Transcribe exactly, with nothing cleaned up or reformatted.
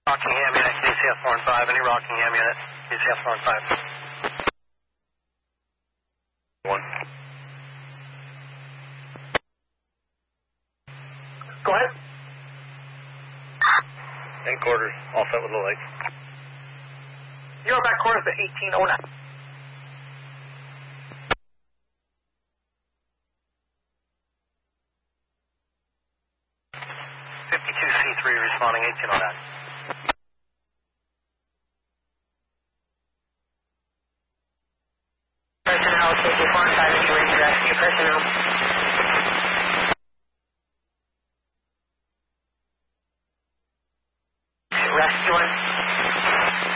Rockingham unit, D C S four and five. Any Rockingham unit, D C S four and five. One. Go ahead. In quarters, all set with low lights. You're back quarters to eighteen oh nine. fifty-two C three responding eighteen oh nine. Personnel, D C four and five, any ready to rescue personnel. Rescuing.